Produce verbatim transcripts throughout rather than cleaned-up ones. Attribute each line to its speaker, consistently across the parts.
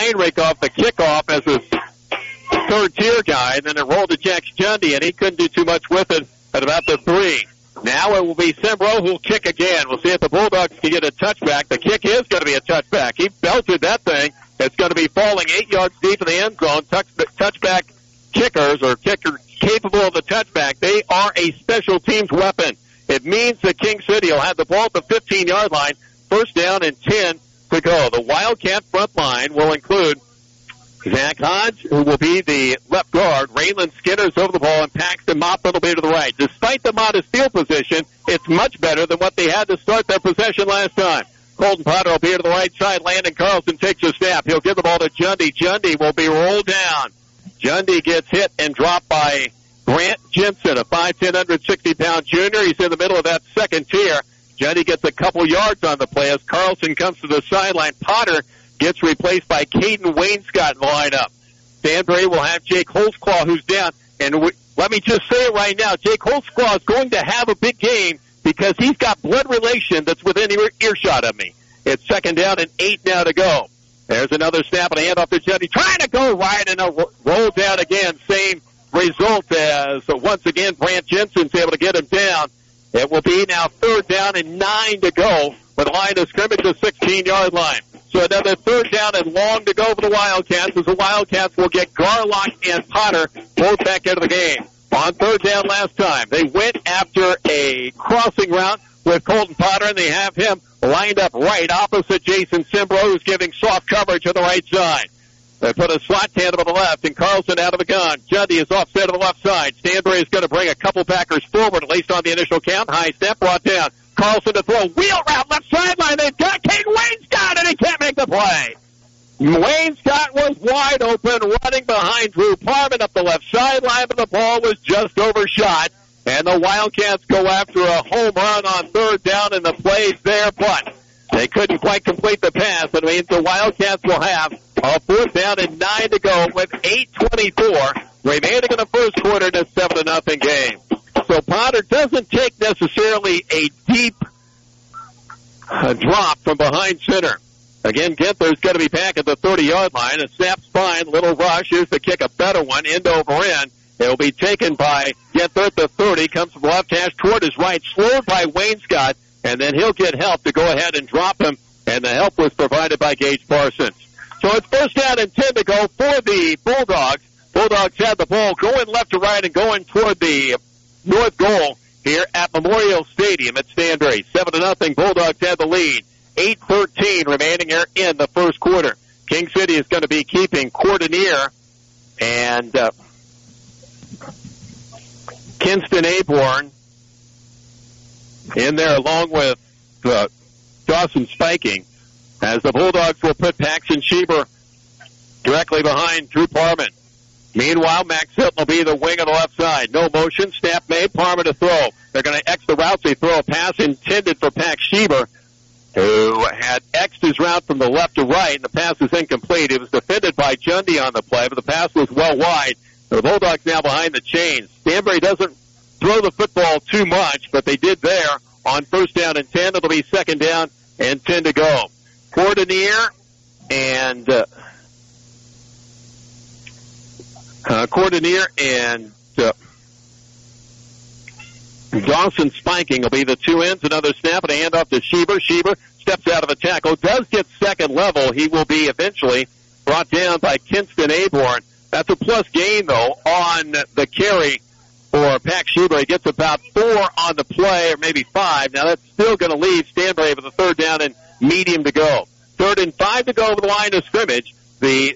Speaker 1: Heinrich off the kickoff as a third-tier guy, and then it rolled to Jax Jundy, and he couldn't do too much with it at about the three. Now it will be Sembro who'll kick again. We'll see if the Bulldogs can get a touchback. The kick is going to be a touchback. He belted that thing. It's going to be falling eight yards deep in the end zone. Touch, touchback kickers or kickers capable of the touchback, they are a special teams weapon. It means that King City will have the ball at the fifteen-yard line, first down and ten to go. The Wildcat front line will include Zach Hodge, who will be the left guard. Raylan Skinner's over the ball, and Paxton Moffitt will be to the right. Despite the modest field position, it's much better than what they had to start their possession last time. Colton Potter will be to the right side. Landon Carlson takes a snap. He'll give the ball to Jundy. Jundy will be rolled down. Jundy gets hit and dropped by Grant Jensen, a five ten, one sixty pound junior. He's in the middle of that second tier. Jundy gets a couple yards on the play as Carlson comes to the sideline. Potter gets replaced by Caden Wainscott in the lineup. Stanbury will have Jake Holtzclaw, who's down. And we, let me just say it right now, Jake Holtzclaw is going to have a big game because he's got blood relation that's within ear, earshot of me. It's second down and eight now to go. There's another snap and a handoff to Jundy. Trying to go right and a roll down again. Same result as, once again, Grant Jensen's able to get him down. It will be now third down and nine to go with a line of scrimmage at the sixteen-yard line. So another third down and long to go for the Wildcats as the Wildcats will get Garlock and Potter both back into the game. On third down last time, they went after a crossing route with Colton Potter, and they have him lined up right opposite Jason Sembro, who's giving soft coverage on the right side. They put a slot tandem on the left, and Carlson out of the gun. Jundy is offset on the left side. Stanbury is going to bring a couple backers forward, at least on the initial count. High step brought down. Carlson to throw. Wheel route left sideline. They've got Caden Wainscott, and he can't make the play. Wainscott was wide open, running behind Drew Parman up the left sideline, but the ball was just overshot. And the Wildcats go after a home run on third down, and the play's there, but they couldn't quite complete the pass. That means the Wildcats will have a fourth down and nine to go with eight twenty-four remaining in the first quarter in a seven to nothing game. So Potter doesn't take necessarily a deep uh, drop from behind center. Again, Ginther's going to be back at the thirty-yard line. A snap spine, little rush. Here's the kick, a better one, end over end. It will be taken by Ginther at the thirty, comes from left hash toward his right, slowed by Wainscott, and then he'll get help to go ahead and drop him, and the help was provided by Gage Parsons. So it's first down and ten to go for the Bulldogs. Bulldogs have the ball going left to right and going toward the north goal here at Memorial Stadium at Stanbury. Seven to nothing. Bulldogs have the lead. eight thirteen remaining here in the first quarter. King City is going to be keeping Cordonier and uh, Kinston Aborn in there along with uh, Dawson Spiking, as the Bulldogs will put Paxton Schieber directly behind Drew Parman. Meanwhile, Max Hilton will be the wing on the left side. No motion, snap made, Parman to throw. They're going to X the routes. They throw a pass intended for Pax Schieber, who had X'd his route from the left to right, and the pass is incomplete. It was defended by Jundy on the play, but the pass was well wide. The Bulldogs now behind the chains. Stanbury doesn't throw the football too much, but they did there on first down and ten. It'll be second down and ten to go. Cordonier and uh, uh, Cordonier and uh, Dawson Spiking will be the two ends. Another snap and a handoff to Schieber. Schieber steps out of the tackle, does get second level. He will be eventually brought down by Kinston Aborn. That's a plus gain, though, on the carry for Pax Schieber. He gets about four on the play, or maybe five. Now, that's still going to leave Stanbury with a third down and medium to go. Third and five to go over the line of scrimmage. The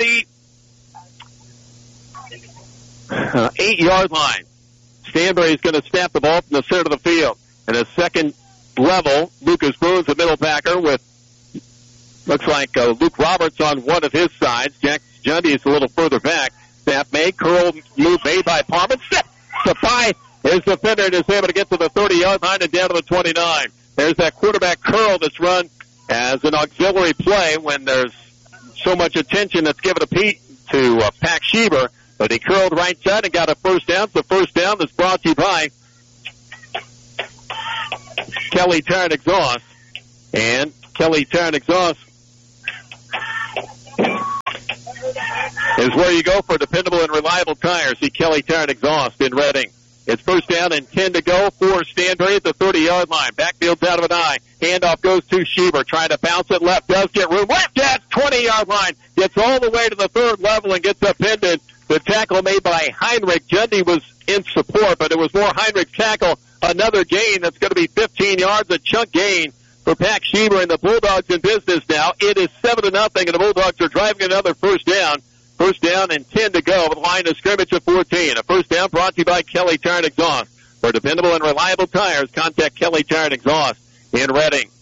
Speaker 1: thirty-eight-yard line. Stanbury is going to snap the ball from the center of the field. And a second level, Lucas Boone's the middle backer with, looks like uh, Luke Roberts on one of his sides. Jack Jundy is a little further back. Snap made, curl move made by Parman. Step to by his defender and is able to get to the thirty-yard line and down to the twenty-nine. There's that quarterback curl that's run as an auxiliary play when there's so much attention that's given to Pete to uh, Pax Schieber. But he curled right side and got a first down. So first down that's brought to you by Kelly Tire and Exhaust. And Kelly Tire and Exhaust is where you go for dependable and reliable tires. See Kelly Tire and Exhaust in Reading. It's first down and ten to go for Stanbury at the thirty-yard line. Backfield's out of an eye. Handoff goes to Schieber. Trying to bounce it left. Does get room. Left at twenty-yard line. Gets all the way to the third level and gets upended. The tackle made by Heinrich. Jundy was in support, but it was more Heinrich's tackle. Another gain that's going to be fifteen yards. A chunk gain for Pat Schieber and the Bulldogs in business now. It is seven to nothing, and the Bulldogs are driving another first down. First down and ten to go with a line of scrimmage of fourteen. A first down brought to you by Kelly Tire and Exhaust. For dependable and reliable tires, contact Kelly Tire and Exhaust in Reading.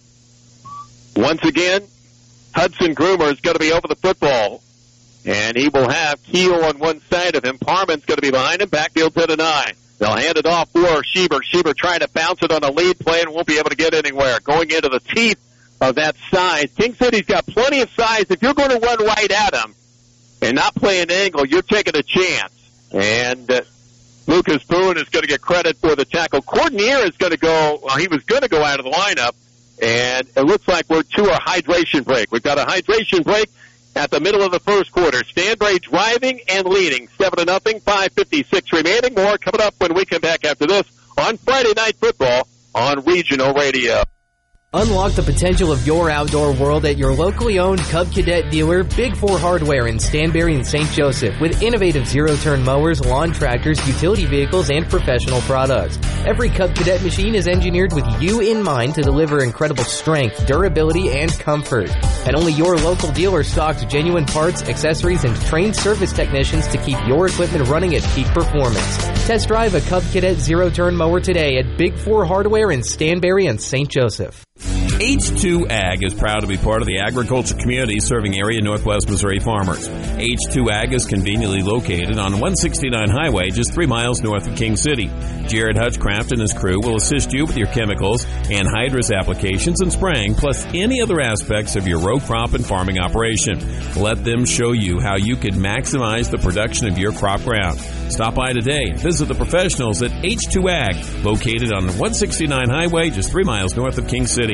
Speaker 1: Once again, Hudson Groomer is going to be over the football, and he will have Keel on one side of him. Parman's going to be behind him. Backfield to the nine. They'll hand it off for Schieber. Schieber trying to bounce it on a lead play and won't be able to get anywhere. Going into the teeth of that size. King City's got plenty of size. If you're going to run right at him and not play an angle, you're taking a chance. And uh, Lucas Boone is going to get credit for the tackle. Cordonier is going to go, well, he was going to go out of the lineup, and it looks like we're to our hydration break. We've got a hydration break at the middle of the first quarter. Stanbury driving and leading, seven to nothing, five fifty-six remaining. More coming up when we come back after this on Friday Night Football on Regional Radio.
Speaker 2: Unlock the potential of your outdoor world at your locally owned Cub Cadet dealer, Big Four Hardware in Stanbury and Saint Joseph, with innovative zero-turn mowers, lawn tractors, utility vehicles, and professional products. Every Cub Cadet machine is engineered with you in mind to deliver incredible strength, durability, and comfort. And only your local dealer stocks genuine parts, accessories, and trained service technicians to keep your equipment running at peak performance. Test drive a Cub Cadet zero-turn mower today at Big Four Hardware in Stanbury and Saint Joseph.
Speaker 3: H two Ag is proud to be part of the agriculture community serving area Northwest Missouri farmers. H two Ag is conveniently located on one sixty-nine Highway, just three miles north of King City. Jared Hutchcraft and his crew will assist you with your chemicals, anhydrous applications, and spraying, plus any other aspects of your row crop and farming operation. Let them show you how you can maximize the production of your crop ground. Stop by today and visit the professionals at H two Ag, located on one sixty-nine Highway, just three miles north of King City.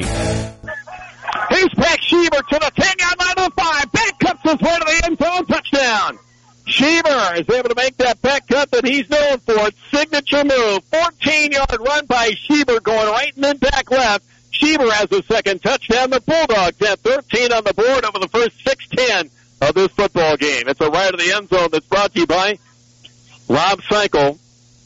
Speaker 1: Here's Pat Schieber to the ten-yard line of the five. Back cuts his way to the end zone. Touchdown. Schieber is able to make that back cut that he's known for. It's signature move. fourteen-yard run by Schieber going right and then back left. Schieber has the second touchdown. The Bulldogs have thirteen on the board over the first six ten of this football game. It's a right of the end zone that's brought to you by Rob Cycle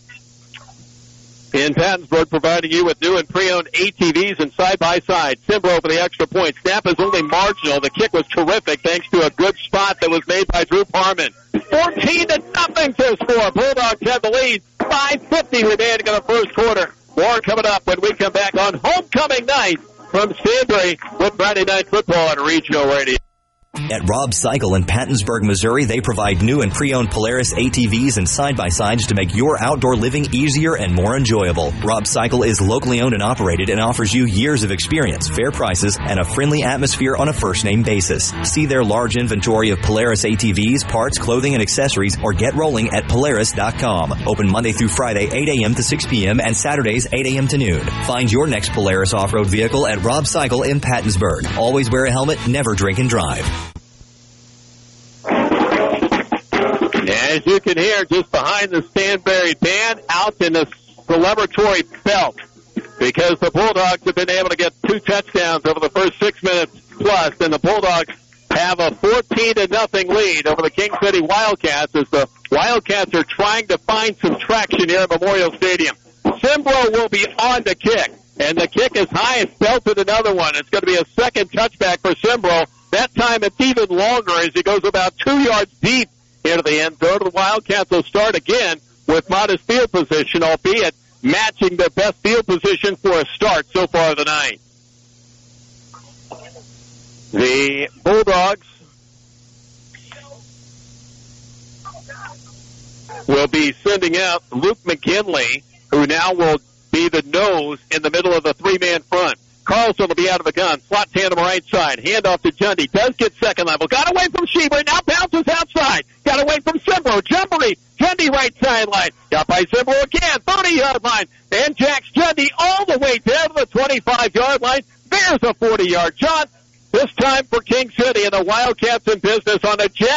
Speaker 1: in Pattonsburg, providing you with new and pre-owned A T Vs and side-by-side. Simbro for the extra point. Snap is only marginal. The kick was terrific thanks to a good spot that was made by Drew Parman. fourteen to nothing to score. Bulldogs have the lead. five fifty remaining in the first quarter. More coming up when we come back on homecoming night from Stanbury with Friday Night Football on Regional Radio.
Speaker 4: At Rob Cycle in Pattonsburg, Missouri, they provide new and pre-owned Polaris A T Vs and side-by-sides to make your outdoor living easier and more enjoyable. Rob Cycle is locally owned and operated and offers you years of experience, fair prices, and a friendly atmosphere on a first-name basis. See their large inventory of Polaris A T Vs, parts, clothing, and accessories, or get rolling at Polaris dot com. Open Monday through Friday, eight a.m. to six p.m., and Saturdays, eight a.m. to noon. Find your next Polaris off-road vehicle at Rob Cycle in Pattonsburg. Always wear a helmet, never drink and drive.
Speaker 1: As you can hear, just behind the Stanbury band, out in the celebratory belt, because the Bulldogs have been able to get two touchdowns over the first six minutes plus, and the Bulldogs have a fourteen to nothing lead over the King City Wildcats as the Wildcats are trying to find some traction here at Memorial Stadium. Simbro will be on the kick, and the kick is high. It's belted another one. It's going to be a second touchback for Simbro. That time it's even longer as he goes about two yards deep into the end zone. The Wildcats will start again with modest field position, albeit matching their best field position for a start so far of the night. The Bulldogs will be sending out Luke McKinley, who now will be the nose in the middle of the three-man front. Carlson will be out of the gun. Slot tandem right side. Handoff to Jundy. Does get second level. Got away from Schieber. Now bounces outside. Got away from Simbro. Jumbery. Jundy right sideline. Got by Simbro again. thirty-yard line. And jacks Jundy all the way down to the twenty-five-yard line. There's a forty-yard shot. This time for King City, and the Wildcats in business on a jack.